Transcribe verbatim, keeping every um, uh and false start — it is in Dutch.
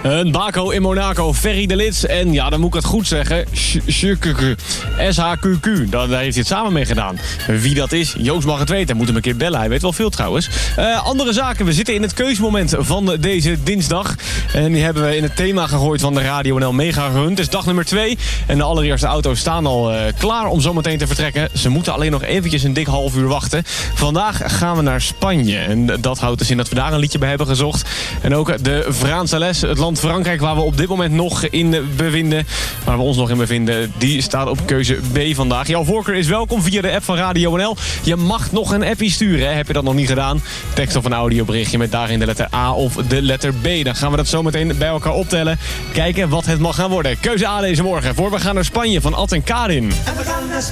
Een Baco in Monaco, Ferry de Lits. En ja, dan moet ik het goed zeggen. S H Q Q. Daar heeft hij het samen mee gedaan. Wie dat is, Joost mag het weten. Hij moet hem een keer bellen. Hij weet wel veel trouwens. Uh, andere zaken. We zitten in het keuzemoment van deze dinsdag. En die hebben we in het thema gegooid van de Radio N L Mega Run. Het is dag nummer twee. En de allereerste auto's staan al uh, klaar om zometeen te vertrekken. Ze moeten alleen nog eventjes een dik half uur wachten. Vandaag gaan we naar Spanje. En dat houdt dus in dat we daar een liedje bij hebben gezocht. En ook de Franse les, het land Frankrijk waar we op dit moment nog in bevinden. Waar we ons nog in bevinden, die staat op keuze B vandaag. Jouw voorkeur is welkom via de app van Radio N L. Je mag nog een appie sturen, hè? Heb je dat nog niet gedaan? Tekst of een audioberichtje met daarin de letter A of de letter B. Dan gaan we dat zo meteen bij elkaar optellen. Kijken wat het mag gaan worden. Keuze A deze morgen voor we gaan naar Spanje van Ad en Karin. En we gaan naar Spanje.